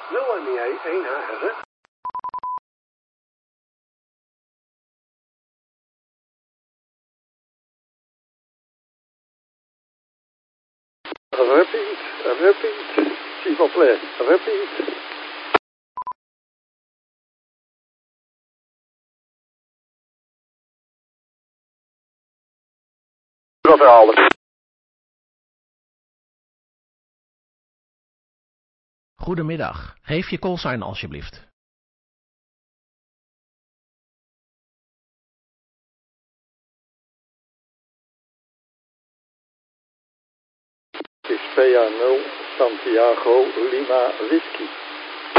0 ME 1 HZ. Repeat, s'il vous plaît, repeat. Dat herhalen. Goedemiddag, geef je callsign alsjeblieft. Het is PA0 Santiago Lima Whisky.